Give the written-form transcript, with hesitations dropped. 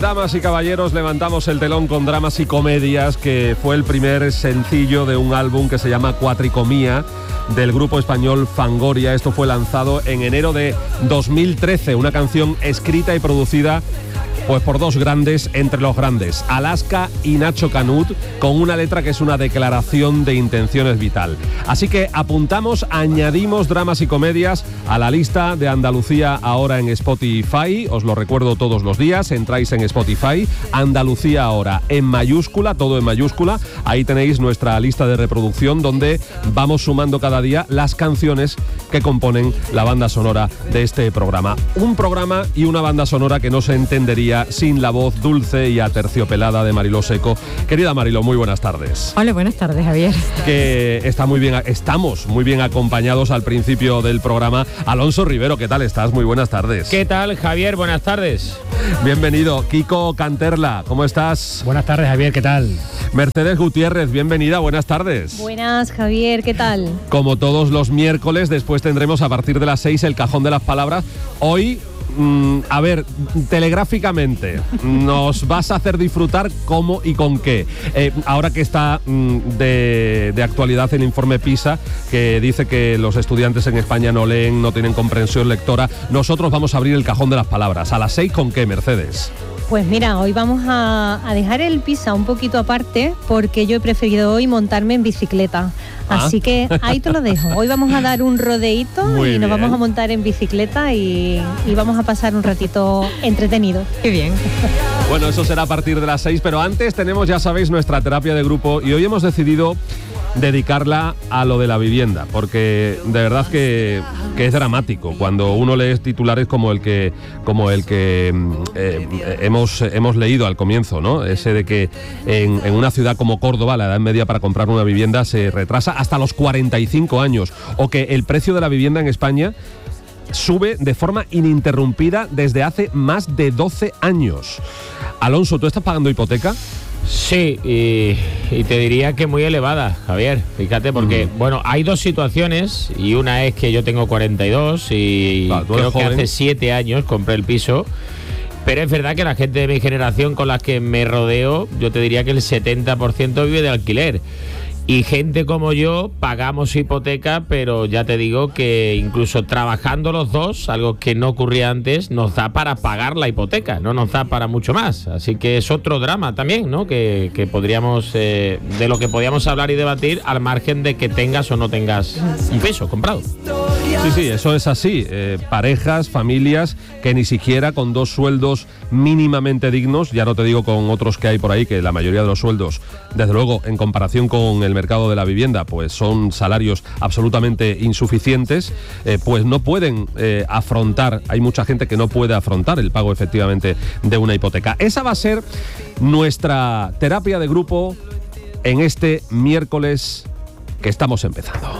damas y caballeros, levantamos el telón con Dramas y Comedias, que fue el primer sencillo de un álbum que se llama Cuatricomía, del grupo español Fangoria. Esto fue lanzado en enero de 2013, una canción escrita y producida pues por dos grandes entre los grandes, Alaska y Nacho Canut, con una letra que es una declaración de intenciones vital. Así que añadimos Dramas y Comedias a la lista de Andalucía ahora en Spotify. Os lo recuerdo todos los días, entráis en Spotify, Andalucía ahora en mayúscula, todo en mayúscula. Ahí tenéis nuestra lista de reproducción donde vamos sumando cada día las canciones que componen la banda sonora de este programa. Un programa y una banda sonora que no se entendería sin la voz dulce y aterciopelada de Mariló Seco. Querida Mariló, muy buenas tardes. Hola, buenas tardes, Javier. Que estamos muy bien acompañados al principio del programa. Alonso Rivero, ¿qué tal estás? Muy buenas tardes. ¿Qué tal, Javier? Buenas tardes. Bienvenido. Kiko Canterla, ¿cómo estás? Buenas tardes, Javier, ¿qué tal? Mercedes Gutiérrez, bienvenida, buenas tardes. Buenas, Javier, ¿qué tal? Como todos los miércoles, después tendremos a partir de las 6 el Cajón de las Palabras. Hoy, a ver, telegráficamente, nos vas a hacer disfrutar cómo y con qué. Ahora que está de actualidad el informe PISA, que dice que los estudiantes en España no leen, no tienen comprensión lectora, nosotros vamos a abrir el Cajón de las Palabras. ¿A las 6 con qué, Mercedes? Pues mira, hoy vamos a dejar el PISA un poquito aparte porque yo he preferido hoy montarme en bicicleta. Así que ahí te lo dejo. Hoy vamos a dar un rodeíto y nos vamos a montar en bicicleta y vamos a pasar un ratito entretenido. Qué bien. Bueno, eso será a partir de las 6, pero antes tenemos, ya sabéis, nuestra terapia de grupo y hoy hemos decidido dedicarla a lo de la vivienda, porque de verdad que es dramático cuando uno lee titulares como el que hemos leído al comienzo, ¿no? Ese de que en una ciudad como Córdoba la edad media para comprar una vivienda se retrasa hasta los 45 años, o que el precio de la vivienda en España sube de forma ininterrumpida desde hace más de 12 años. Alonso, ¿tú estás pagando hipoteca? Sí, y te diría que muy elevada, Javier. Fíjate, porque, bueno, hay dos situaciones, y una es que yo tengo 42 y creo que hace 7 años compré el piso. Pero es verdad que la gente de mi generación con la que me rodeo, yo te diría que el 70% vive de alquiler. Y gente como yo pagamos hipoteca, pero ya te digo que incluso trabajando los dos, algo que no ocurría antes, nos da para pagar la hipoteca, no nos da para mucho más. Así que es otro drama también, ¿no? Que podríamos, de lo que podíamos hablar y debatir al margen de que tengas o no tengas un piso comprado. Sí, eso es así. Parejas, familias que ni siquiera con dos sueldos mínimamente dignos, ya no te digo con otros que hay por ahí, que la mayoría de los sueldos, desde luego, en comparación con el mercado de la vivienda, pues son salarios absolutamente insuficientes, pues no pueden afrontar, hay mucha gente que no puede afrontar el pago efectivamente de una hipoteca. Esa va a ser nuestra terapia de grupo en este miércoles que estamos empezando.